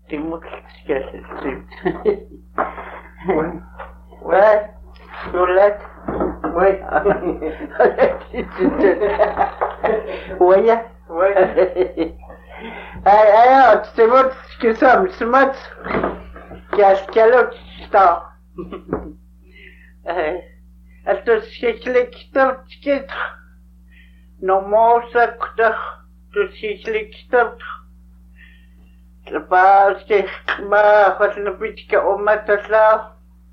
Timotskassim. Ouais. Roulette. Oui. Oui. Oui. Alors, tu sais what que ça, mais c'est moi qui a l'autre star. Это сиклектор тикет. Но моса ктах, то сиклектор. Parce que ma хотна бичка оматасла.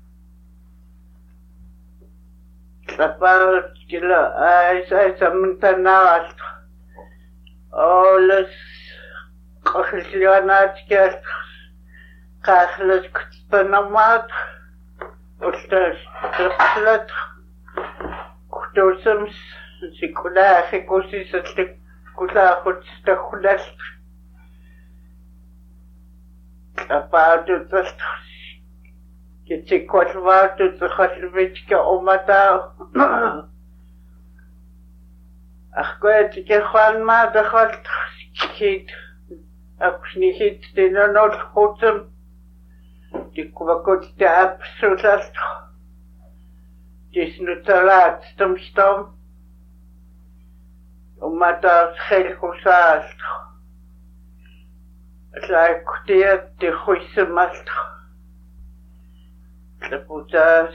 Parce que là, ça m'intéresse. Oh, les кохлянатικές кахлес кстанамат. Остас трэплет. Ктосэмс сикулахи кусисэтлик кулахутстахулас. Апаатутас китиколваатут халвичка омата. Ахкоет кехванма дахалт хит апшнихит динанол хутсэм диквакот таапсулалт диснуталаат стомстом омата хелхусаалт лайктиат дихуйсэмалт лапута